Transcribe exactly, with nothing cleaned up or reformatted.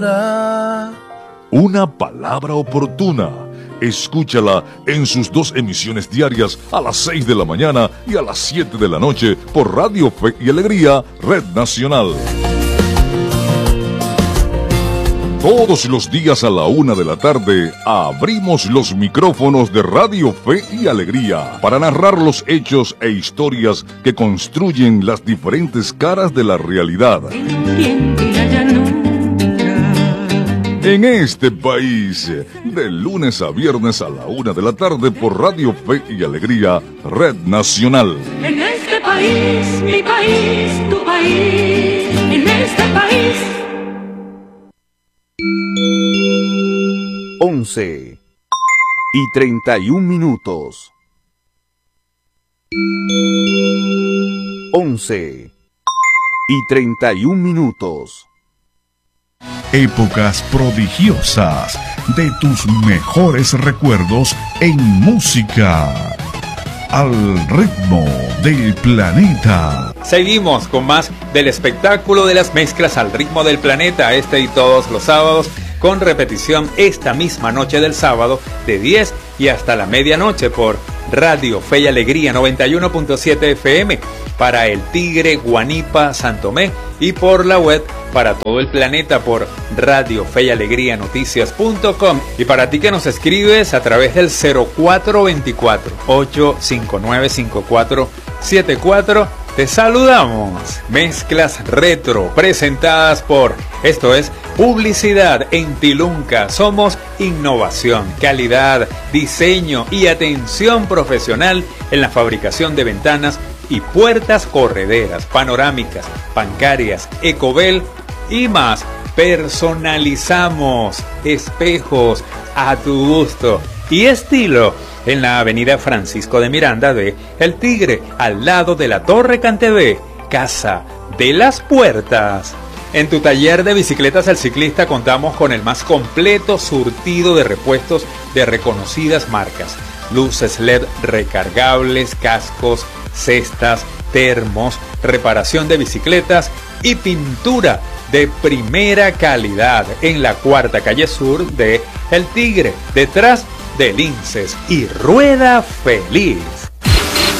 ternura. Una palabra oportuna. Escúchala en sus dos emisiones diarias a las seis de la mañana y a las siete de la noche por Radio Fe y Alegría, Red Nacional. Todos los días a la una de la tarde abrimos los micrófonos de Radio Fe y Alegría para narrar los hechos e historias que construyen las diferentes caras de la realidad. En este país, de lunes a viernes a la una de la tarde por Radio Fe y Alegría, Red Nacional. En este país, mi país, tu país, en este país. Once y treinta y un minutos. Once y treinta y un minutos. Épocas prodigiosas de tus mejores recuerdos en música. Al ritmo del planeta. Seguimos con más del espectáculo de las mezclas al ritmo del planeta, este y todos los sábados, con repetición esta misma noche del sábado de diez y hasta la medianoche por Radio Fe y Alegría noventa y uno punto siete F M para el Tigre, Guanipa, Santomé, y por la web para todo el planeta por Radio Fe y Alegría Noticias punto com. Y para ti que nos escribes a través del cero cuatro veinticuatro, ocho cinco nueve, cinco cuatro siete cuatro, te saludamos. Mezclas retro presentadas por, esto es Publicidad en Tilunca. Somos innovación, calidad, diseño y atención profesional en la fabricación de ventanas y puertas correderas, panorámicas, bancarias, Ecobel y más. Personalizamos espejos a tu gusto y estilo en la avenida Francisco de Miranda de El Tigre, al lado de la Torre Cantebé, Casa de las Puertas. En tu taller de bicicletas El Ciclista contamos con el más completo surtido de repuestos de reconocidas marcas. Luces L E D recargables, cascos, cestas, termos, reparación de bicicletas y pintura de primera calidad en la cuarta calle sur de El Tigre, detrás de Linces y Rueda Feliz.